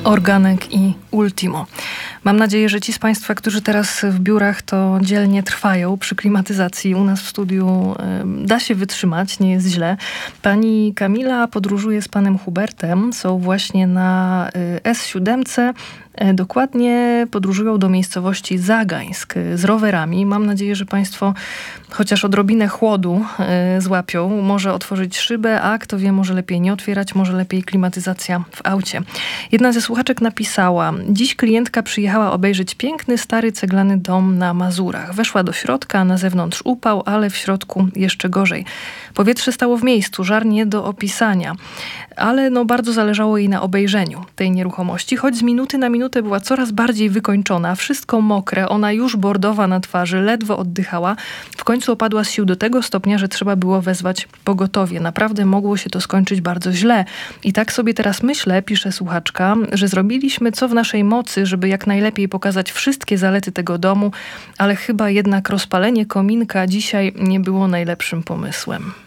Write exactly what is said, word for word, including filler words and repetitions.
Organek i Ultimo. Mam nadzieję, że ci z Państwa, którzy teraz w biurach, to dzielnie trwają przy klimatyzacji. U nas w studiu y, da się wytrzymać, nie jest źle. Pani Kamila podróżuje z panem Hubertem. Są właśnie na y, S siedem. Y, dokładnie podróżują do miejscowości Zagańsk y, z rowerami. Mam nadzieję, że Państwo chociaż odrobinę chłodu y, złapią. Może otworzyć szybę, a kto wie, może lepiej nie otwierać, może lepiej klimatyzacja w aucie. Jedna ze słuchaczek napisała: dziś klientka przyjechała obejrzeć piękny, stary, ceglany dom na Mazurach. Weszła do środka, na zewnątrz upał, ale w środku jeszcze gorzej. Powietrze stało w miejscu, żar nie do opisania. Ale no bardzo zależało jej na obejrzeniu tej nieruchomości, choć z minuty na minutę była coraz bardziej wykończona, wszystko mokre, ona już bordowa na twarzy, ledwo oddychała. W końcu opadła z sił do tego stopnia, że trzeba było wezwać pogotowie. Naprawdę mogło się to skończyć bardzo źle. I tak sobie teraz myślę, pisze słuchaczka, że zrobiliśmy co w naszej mocy, żeby jak najlepiej pokazać wszystkie zalety tego domu, ale chyba jednak rozpalenie kominka dzisiaj nie było najlepszym pomysłem.